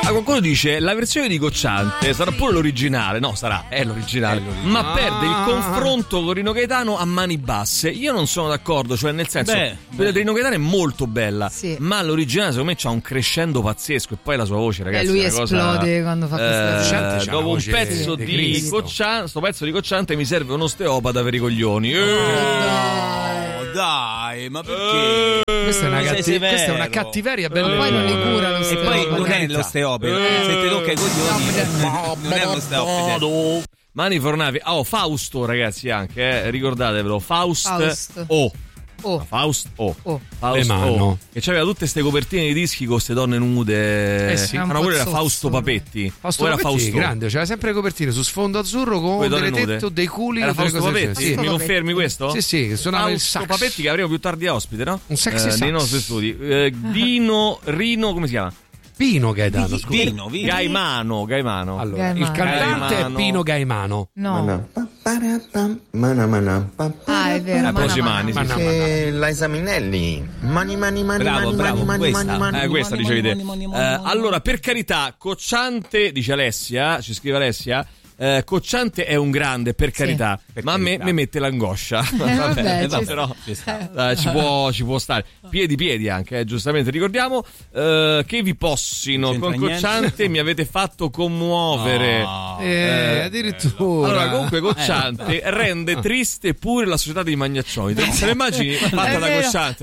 qualcuno dice la versione di Cocciante sarà pure l'originale. No, è l'originale. Ma perde il confronto con Rino Gaetano a mani basse. Io non sono d'accordo, cioè nel senso quella di Rino Gaetano è molto bella, ma l'originale secondo me c'ha un crescendo pazzesco. E poi la sua voce, ragazzi, lui esplode quando fa questa dopo un pezzo di Cocciante, sto pezzo di Cocciante mi serve un osteopata per i coglioni. Dai, ma perché? Questa è una cattiveria bella. Poi non li cura e poi non è l'osteopata. Se ti tocca i coglioni non è l'osteopata. Mani Fornavi. Fausto, ragazzi, anche ricordatevelo. Faust. Che c'aveva tutte queste copertine di dischi con queste donne nude. Ma quello era Fausto Papetti. Fausto Papetti grande, c'era sempre le copertine su sfondo azzurro con delle tetto, dei culi. Era Fausto Papetti? Mi confermi questo? Sì, suonava il sax. Fausto Papetti che avremo più tardi ospite, no? Un sexy sax nei nostri studi. Rino, come si chiama? Pino Gaetano, Gaimano. Allora, il cantante è Pino Gaimano. No. È vero. Mani. Liza Minnelli. Mani. Questa dicevi te. Allora, per carità, Cocciante, dice Alessia, ci scrive Alessia. Cocciante è un grande, per carità, ma a me mette l'angoscia. Però ci può stare. Piedi anche, giustamente ricordiamo. Che vi possino con Cocciante mi avete fatto commuovere. Addirittura. Allora, comunque Cocciante rende triste pure la società dei magnaccioni. Te lo immagini fatta da Cocciante?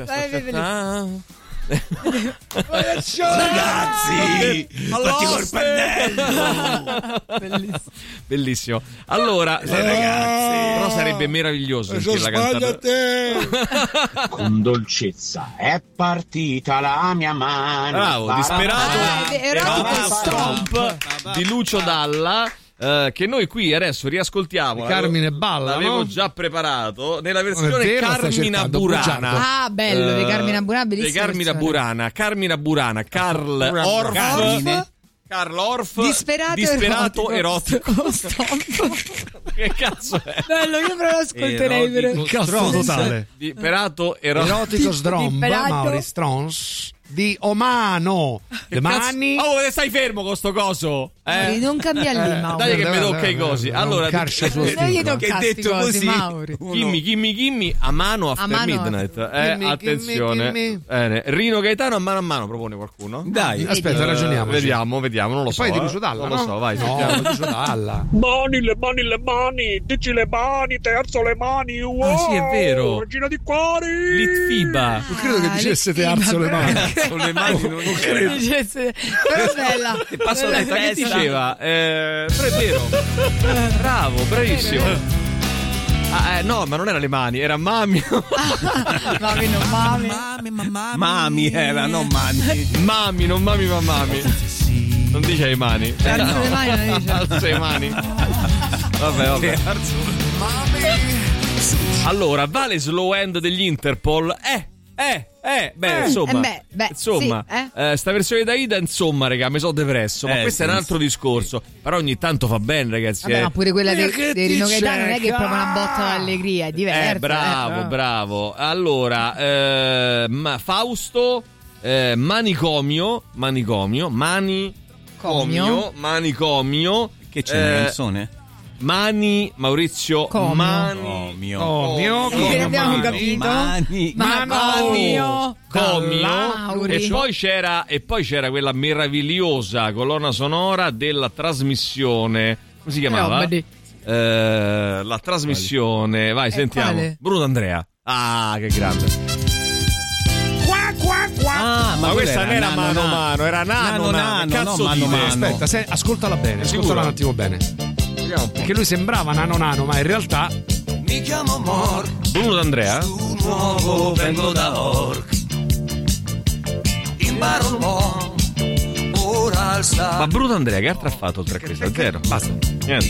Ragazzi, fatti col pennello. Bellissimo. Allora, ragazzi, però sarebbe meraviglioso sentirla cantare. Con dolcezza è partita la mia mano. Bravo, disperato erotico stomp di Lucio Dalla. Che noi qui adesso riascoltiamo. Carmine Balla, l'avevo già preparato nella versione Carmina Burana. Bello, di Carmina Burana, bellissimo. Di Carmina Burana, Carl Orff, disperato erotico. Che cazzo è? Bello, io però lo ascolterei. Il cazzo totale. Disperato erotico Stromba, Mauri Strons di Omano. Le mani. Stai fermo con sto coso. Non cambia lì, Mauri. Dai che mi tocca i cosi. Allora, non gli toccasti così, Mauri. Kimmi a mano after midnight. Attenzione. Rino Gaetano a mano propone qualcuno? Dai, aspetta, ragioniamo. Vediamo, non lo so. Poi di Lucio Dalla, non lo so, vai. No, Lucio Dalla. Le mani, dici le mani, terzo le mani. Wow, sì, è vero. Regina di cuori. Litfiba. Non credo che dicesse terzo le mani. Con le mani non credo. Però bella. E passo la testa. Che diceva? Però è vero. Bravo, bravissimo. No, ma non era le mani, era mami. Mami, non mami. Mami era, non mani. Mami, non mami, ma mami. Non dice le mani. Alzo le mani, non dice. Alzo le mani. Vabbè. Allora, vale slow end degli Interpol? Insomma, sta versione da Ida, insomma, raga, mi so depresso, ma questo è un altro discorso. Però ogni tanto fa bene, ragazzi. Ma pure quella dei Rino Gaetano non è che è proprio una botta d'allegria, è diversa. Bravo. Allora, Fausto, manicomio. Che c'è una canzone? Mani, Maurizio, Comio. Che abbiamo capito? Comio. E poi c'era quella meravigliosa colonna sonora della trasmissione. Come si chiamava? La trasmissione. Vai, sentiamo. Quale? Bruno D'Andrea. Che grande. Ma questa non era mano, era nano. Cazzo di aspetta, ascoltala bene, ascoltala un attimo bene. Perché lui sembrava nano, ma in realtà mi chiamo Mor. Bruno D'Andrea. Nuovo vengo da Orc. Imparo un po'. Ora alza. Ma Bruno D'Andrea che altro ha fatto oltre a questo? Zero. Basta. Niente.